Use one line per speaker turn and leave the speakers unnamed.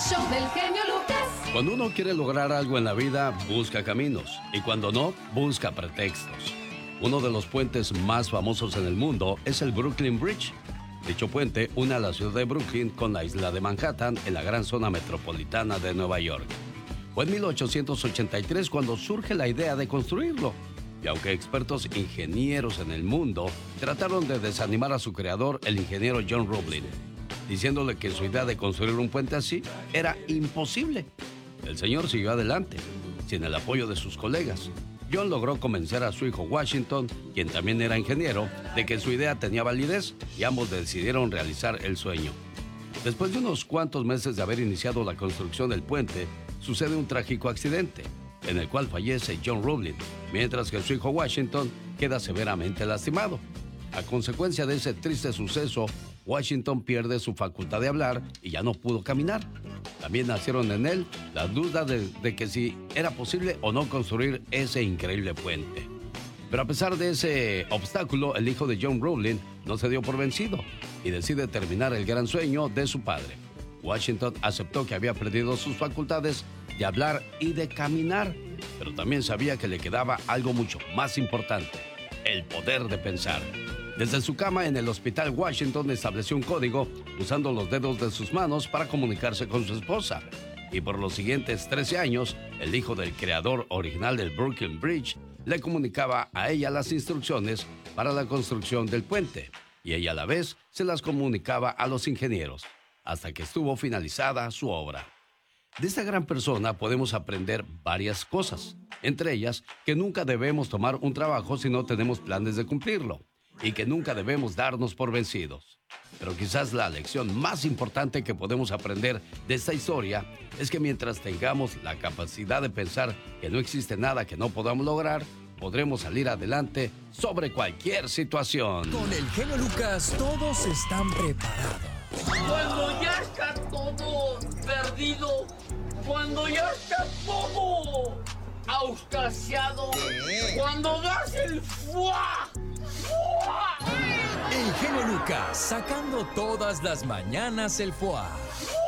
show del genio Lucas.
Cuando uno quiere lograr algo en la vida, busca caminos. Y cuando no, busca pretextos. Uno de los puentes más famosos en el mundo es el Brooklyn Bridge. Dicho puente une a la ciudad de Brooklyn con la isla de Manhattan en la gran zona metropolitana de Nueva York. Fue en 1883 cuando surge la idea de construirlo. Y aunque expertos ingenieros en el mundo trataron de desanimar a su creador, el ingeniero John Roebling, diciéndole que su idea de construir un puente así era imposible, el señor siguió adelante, sin el apoyo de sus colegas. John logró convencer a su hijo Washington, quien también era ingeniero, de que su idea tenía validez y ambos decidieron realizar el sueño. Después de unos cuantos meses de haber iniciado la construcción del puente, sucede un trágico accidente, en el cual fallece John Roebling, mientras que su hijo Washington queda severamente lastimado. A consecuencia de ese triste suceso, Washington pierde su facultad de hablar y ya no pudo caminar. También nacieron en él las dudas de que si era posible o no construir ese increíble puente. Pero a pesar de ese obstáculo, el hijo de John Roebling no se dio por vencido y decide terminar el gran sueño de su padre. Washington aceptó que había perdido sus facultades de hablar y de caminar, pero también sabía que le quedaba algo mucho más importante: el poder de pensar. Desde su cama en el hospital, Washington estableció un código usando los dedos de sus manos para comunicarse con su esposa. Y por los siguientes 13 años, el hijo del creador original del Brooklyn Bridge le comunicaba a ella las instrucciones para la construcción del puente, y ella a la vez se las comunicaba a los ingenieros, hasta que estuvo finalizada su obra. De esta gran persona podemos aprender varias cosas, entre ellas que nunca debemos tomar un trabajo si no tenemos planes de cumplirlo, y que nunca debemos darnos por vencidos. Pero quizás la lección más importante que podemos aprender de esta historia es que mientras tengamos la capacidad de pensar que no existe nada que no podamos lograr, podremos salir adelante sobre cualquier situación.
Con el genio Lucas todos están preparados.
Cuando ya está todo perdido, cuando ya está todo auscasiado, cuando das el ¡fua!
El genio Lucas sacando todas las mañanas el foie.